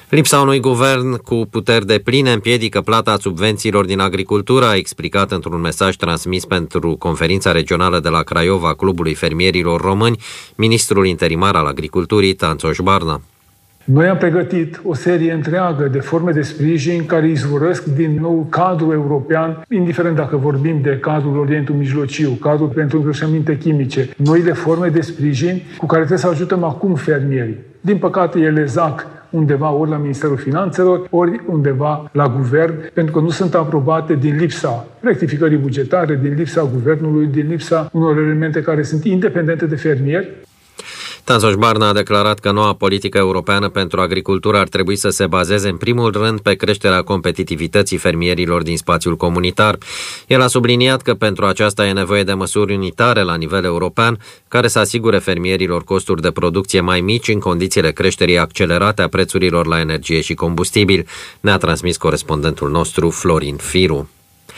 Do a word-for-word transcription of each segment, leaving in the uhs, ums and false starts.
Lipsa unui guvern cu puteri depline împiedică plata subvențiilor din agricultură, a explicat într-un mesaj transmis pentru conferința regională de la Craiova a Clubului Fermierilor Români ministrul interimar al agriculturii, Tanțoș Barna. Noi am pregătit o serie întreagă de forme de sprijin care izvorăsc din nou cadrul european, indiferent dacă vorbim de cadrul Orientul Mijlociu, cadrul pentru îngrășăminte chimice, noile forme de sprijin cu care trebuie să ajutăm acum fermierii. Din păcate, ele zac undeva ori la Ministerul Finanțelor, ori undeva la guvern, pentru că nu sunt aprobate din lipsa rectificării bugetare, din lipsa guvernului, din lipsa unor elemente care sunt independente de fermieri. Tanțoș Barna a declarat că noua politică europeană pentru agricultură ar trebui să se bazeze în primul rând pe creșterea competitivității fermierilor din spațiul comunitar. El a subliniat că pentru aceasta e nevoie de măsuri unitare la nivel european care să asigure fermierilor costuri de producție mai mici în condițiile creșterii accelerate a prețurilor la energie și combustibil, ne-a transmis corespondentul nostru Florin Firu.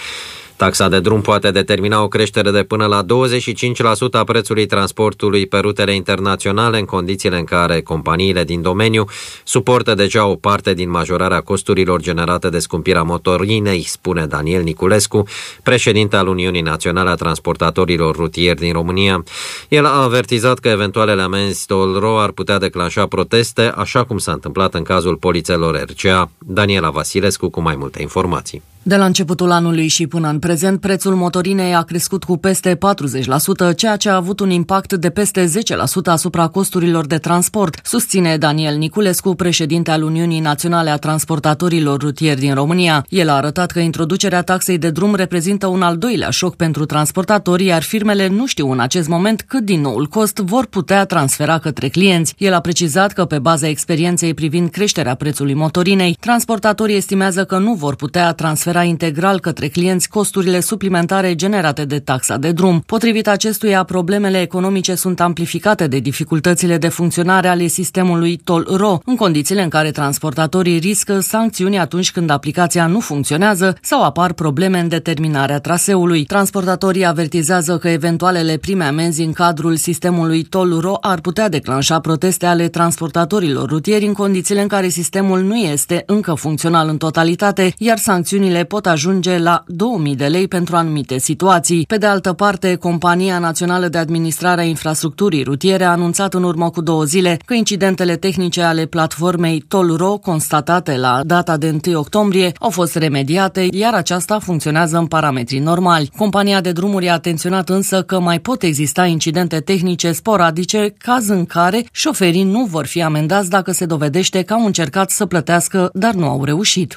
Taxa de drum poate determina o creștere de până la douăzeci și cinci la sută a prețului transportului pe rutele internaționale în condițiile în care companiile din domeniu suportă deja o parte din majorarea costurilor generate de scumpirea motorinei, spune Daniel Niculescu, președinte al Uniunii Naționale a Transportatorilor Rutieri din România. El a avertizat că eventualele amenzi toll-ro ar putea declanșa proteste, așa cum s-a întâmplat în cazul polițelor R C A. Daniela Vasilescu cu mai multe informații. De la începutul anului și până în prezent, prețul motorinei a crescut cu peste patruzeci la sută, ceea ce a avut un impact de peste zece la sută asupra costurilor de transport, susține Daniel Niculescu, președinte al Uniunii Naționale a Transportatorilor Rutieri din România. El a arătat că introducerea taxei de drum reprezintă un al doilea șoc pentru transportatori, iar firmele nu știu în acest moment cât din noul cost vor putea transfera către clienți. El a precizat că pe baza experienței privind creșterea prețului motorinei, transportatorii estimează că nu vor putea transfera integral către clienți costurile suplimentare generate de taxa de drum. Potrivit acestuia, problemele economice sunt amplificate de dificultățile de funcționare ale sistemului toll-ro, în condițiile în care transportatorii riscă sancțiuni atunci când aplicația nu funcționează sau apar probleme în determinarea traseului. Transportatorii avertizează că eventualele prime amenzi în cadrul sistemului toll-ro ar putea declanșa proteste ale transportatorilor rutieri în condițiile în care sistemul nu este încă funcțional în totalitate, iar sancțiunile pot ajunge la două mii de lei pentru anumite situații. Pe de altă parte, Compania Națională de Administrare a Infrastructurii Rutiere a anunțat în urmă cu două zile că incidentele tehnice ale platformei toll-ro constatate la data de întâi octombrie au fost remediate, iar aceasta funcționează în parametri normali. Compania de drumuri a atenționat însă că mai pot exista incidente tehnice sporadice, caz în care șoferii nu vor fi amendați dacă se dovedește că au încercat să plătească, dar nu au reușit.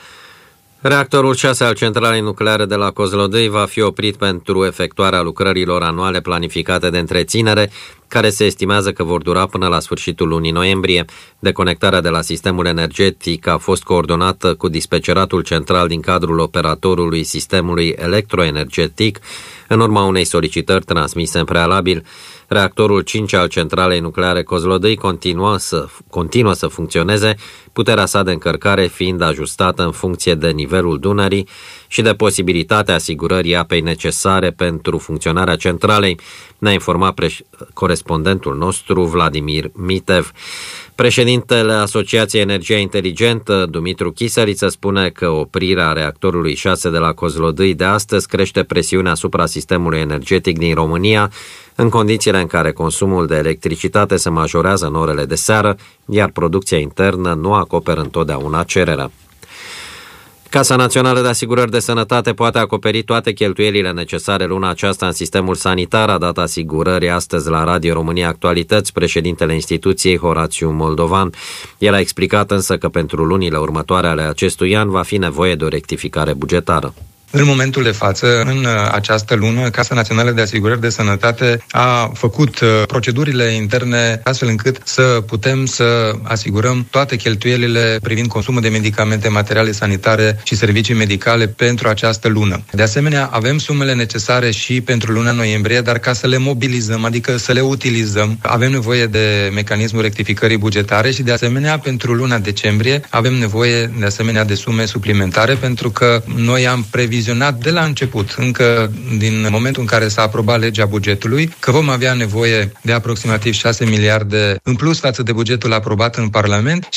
Reactorul șase al centralei nucleare de la Kozlodui va fi oprit pentru efectuarea lucrărilor anuale planificate de întreținere, care se estimează că vor dura până la sfârșitul lunii noiembrie. Deconectarea de la sistemul energetic a fost coordonată cu dispeceratul central din cadrul operatorului sistemului electroenergetic, în urma unei solicitări transmise în prealabil. Reactorul cinci al centralei nucleare Kozlodui continuă să, continuă să funcționeze, puterea sa de încărcare fiind ajustată în funcție de nivelul Dunării și de posibilitatea asigurării apei necesare pentru funcționarea centralei, ne-a informat preș- corespondentul nostru Vladimir Mitev. Președintele Asociației Energia Inteligentă, Dumitru Chisăliță, spune că oprirea reactorului șase de la Kozlodui de astăzi crește presiunea asupra sistemului energetic din România, în condițiile în care consumul de electricitate se majorează în orele de seară, iar producția internă nu acoperă întotdeauna cererea. Casa Națională de Asigurări de Sănătate poate acoperi toate cheltuielile necesare luna aceasta în sistemul sanitar, a dat asigurării astăzi la Radio România Actualități președintele instituției, Horațiu Moldovan. El a explicat însă că pentru lunile următoare ale acestui an va fi nevoie de o rectificare bugetară. În momentul de față, în această lună, Casa Națională de Asigurări de Sănătate a făcut procedurile interne astfel încât să putem să asigurăm toate cheltuielile privind consumul de medicamente, materiale sanitare și servicii medicale pentru această lună. De asemenea, avem sumele necesare și pentru luna noiembrie, dar ca să le mobilizăm, adică să le utilizăm, avem nevoie de mecanismul rectificării bugetare și de asemenea pentru luna decembrie avem nevoie de asemenea de sume suplimentare pentru că noi am previzionat de la început, încă din momentul în care s-a aprobat legea bugetului, că vom avea nevoie de aproximativ șase miliarde în plus față de bugetul aprobat în Parlament